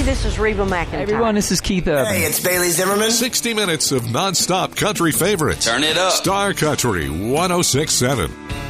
this is Reba McEntire. Hey everyone, this is Keith Urban. Hey, it's Bailey Zimmerman. 60 minutes of nonstop country favorites. Turn it up. Star Country 106.7.